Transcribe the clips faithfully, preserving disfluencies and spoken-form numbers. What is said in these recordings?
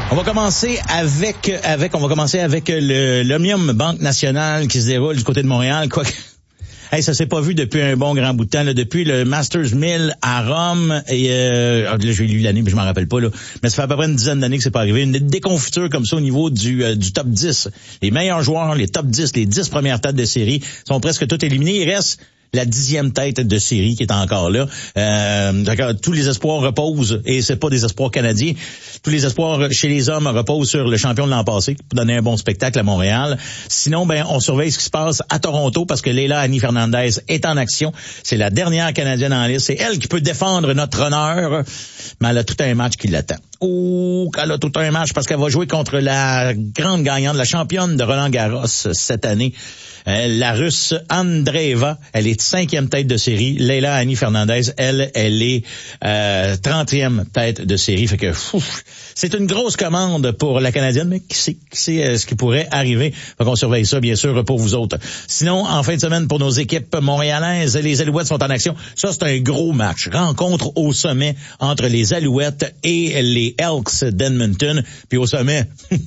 On va commencer avec, avec, on va commencer avec le, l'Omnium Banque Nationale qui se déroule du côté de Montréal. Quoi que, hey, ça s'est pas vu depuis un bon grand bout de temps, là, depuis le Masters mille à Rome. Et, euh, là, j'ai lu l'année, mais je m'en rappelle pas, là. Mais ça fait à peu près une dizaine d'années que c'est pas arrivé. Une déconfiture comme ça au niveau du, euh, du top dix. Les meilleurs joueurs, les top dix, les dix premières têtes de série sont presque toutes éliminées. Il reste la dixième tête de série qui est encore là. Euh, tous les espoirs reposent, et c'est pas des espoirs canadiens, tous les espoirs chez les hommes reposent sur le champion de l'an passé pour donner un bon spectacle à Montréal. Sinon, ben on surveille ce qui se passe à Toronto parce que Leila Annie Fernandez est en action. C'est la dernière Canadienne en liste. C'est elle qui peut défendre notre honneur, mais elle a tout un match qui l'attend. Oh, elle a tout un match parce qu'elle va jouer contre la grande gagnante, la championne de Roland-Garros cette année. Euh, la Russe Andreeva, elle est cinquième tête de série. Leila Annie Fernandez, elle, elle est euh, trentième tête de série. Fait que ouf, c'est une grosse commande pour la Canadienne, mais qui sait, qui sait euh, ce qui pourrait arriver. Fait qu'on surveille ça, bien sûr, pour vous autres. Sinon, en fin de semaine, pour nos équipes montréalaises, les Alouettes sont en action. Ça, c'est un gros match. Rencontre au sommet entre les Alouettes et les Elks d'Edmonton. Puis au sommet,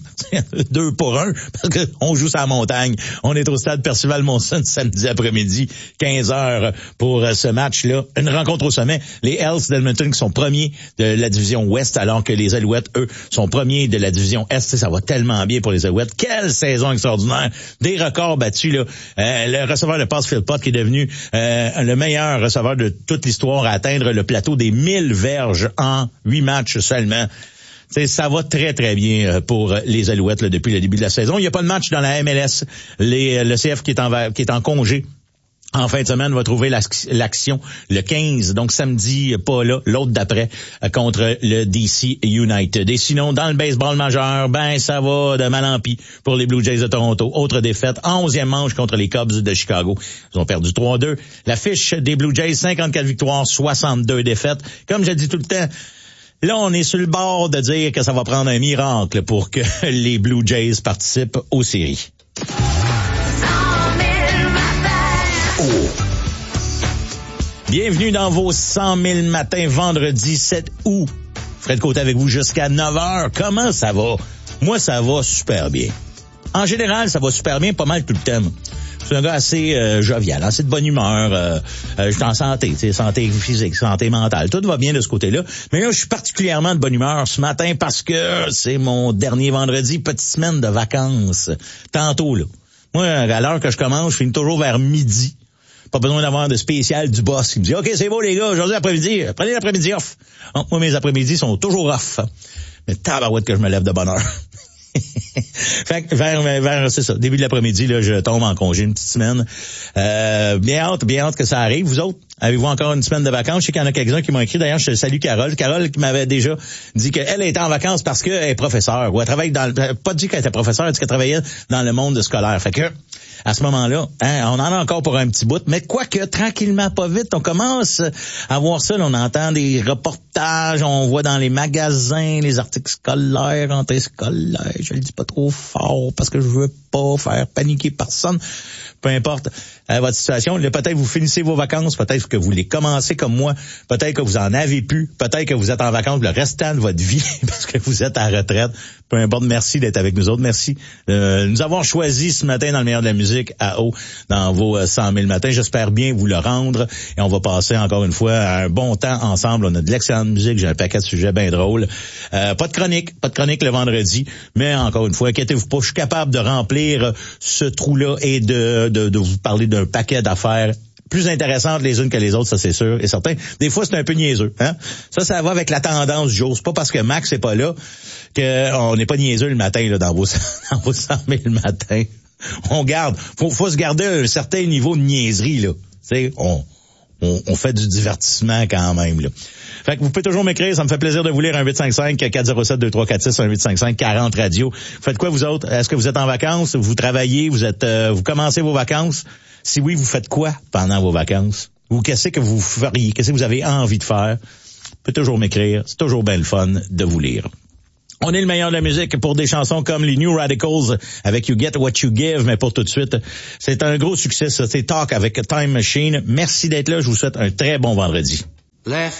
deux pour un, parce qu'on joue sur la montagne. On est au stade Percival Monson samedi après-midi, quinze heures pour ce match-là. Une rencontre au sommet. Les Elks d'Edmonton qui sont premiers de la division Ouest, alors que les Alouettes, eux, sont premiers de la division Est. Ça va tellement bien pour les Alouettes. Quelle saison extraordinaire. Des records battus, là. Euh, le receveur de passe Phil Pott qui est devenu euh, le meilleur receveur de toute l'histoire à atteindre le plateau des mille verges en huit matchs seulement. T'sais, ça va très, très bien pour les Alouettes là, depuis le début de la saison. Il n'y a pas de match dans la M L S. Les, le C F qui est en, qui est en congé en fin de semaine va trouver l'action le quinze, donc samedi, pas là, l'autre d'après, contre le D C United. Et sinon, dans le baseball majeur, ben ça va de mal en pis pour les Blue Jays de Toronto. Autre défaite, en onzième manche contre les Cubs de Chicago. Ils ont perdu trois deux. La fiche des Blue Jays, cinquante-quatre victoires, soixante-deux défaites. Comme je dis tout le temps, là, on est sur le bord de dire que ça va prendre un miracle pour que les Blue Jays participent aux séries. Oh. Bienvenue dans vos cent mille matins, vendredi sept août. Fred Côté avec vous jusqu'à neuf heures. Comment ça va? Moi, ça va super bien. En général, ça va super bien, pas mal tout le temps. Je suis un gars assez euh, jovial, assez de bonne humeur. Euh, euh, je suis en santé, tu sais, santé physique, santé mentale. Tout va bien de ce côté-là. Mais là, je suis particulièrement de bonne humeur ce matin parce que c'est mon dernier vendredi, petite semaine de vacances. Tantôt, là. Moi, à l'heure que je commence, je finis toujours vers midi. Pas besoin d'avoir de spécial du boss qui me dit « OK, c'est beau les gars, aujourd'hui après-midi, prenez l'après-midi off. » Moi, mes après-midi sont toujours off. Mais tabarouette que je me lève de bonne heure. Fait que vers, vers, c'est ça, début de l'après-midi, là, je tombe en congé une petite semaine. Euh, bien hâte, bien hâte que ça arrive. Vous autres, avez-vous encore une semaine de vacances? Je sais qu'il y en a quelques-uns qui m'ont écrit. D'ailleurs, je salue Carole. Carole qui m'avait déjà dit qu'elle était en vacances parce qu'elle est professeure. Ou elle travaille dans le, pas dit qu'elle était professeure, elle dit qu'elle travaillait dans le monde scolaire. Fait que, à ce moment-là, hein, on en a encore pour un petit bout. Mais quoique, tranquillement, pas vite, on commence à voir ça. Là, on entend des reportages, on voit dans les magasins les articles scolaires, rentrées scolaires. Je le dis pas trop fort parce que je veux pas faire paniquer personne. Peu importe euh, votre situation. Là, peut-être vous finissez vos vacances, peut-être que vous les commencez comme moi, peut-être que vous en avez plus, peut-être que vous êtes en vacances le restant de votre vie parce que vous êtes à la retraite. Peu importe, merci d'être avec nous autres. Merci de nous avoir choisi ce matin dans le meilleur de la musique à haut dans vos cent mille matins. J'espère bien vous le rendre et on va passer encore une fois un bon temps ensemble. On a de l'excellente musique, j'ai un paquet de sujets bien drôles. Euh, pas de chronique, pas de chronique le vendredi, mais encore une fois, inquiétez-vous pas, je suis capable de remplir ce trou-là et de, de, de vous parler d'un paquet d'affaires plus intéressantes les unes que les autres, ça c'est sûr et certain. Des fois, c'est un peu niaiseux, hein. Ça, ça va avec la tendance du jour. C'est pas parce que Max n'est pas là qu'on n'est pas niaiseux le matin là dans vos, dans vos cent mille matins. On garde, faut, faut se garder un certain niveau de niaiserie là. Tu sais, on, on, on fait du divertissement quand même là. Fait que vous pouvez toujours m'écrire, ça me fait plaisir de vous lire un huit cinq cinq quatre zéro sept deux trois quatre six, un huit cinq cinq quarante radio. Vous faites quoi vous autres? Est-ce que vous êtes en vacances? Vous travaillez? Vous êtes, euh, vous commencez vos vacances? Si oui, vous faites quoi pendant vos vacances? Ou qu'est-ce que vous feriez? Qu'est-ce que vous avez envie de faire? Vous pouvez toujours m'écrire. C'est toujours bien le fun de vous lire. On est le meilleur de la musique pour des chansons comme les New Radicals avec You Get What You Give, mais pour tout de suite, c'est un gros succès, ça. C'est Talk avec Time Machine. Merci d'être là. Je vous souhaite un très bon vendredi. Left